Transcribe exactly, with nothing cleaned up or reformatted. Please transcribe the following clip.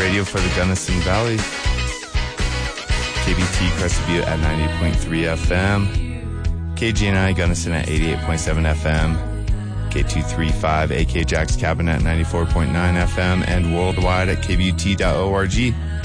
radio for the Gunnison Valley. K B T Crested Butte at ninety-eight point three F M. K G N I Gunnison at eighty-eight point seven F M. K two thirty-five A K Jack's Cabin at ninety-four point nine F M. And worldwide at K B U T dot org.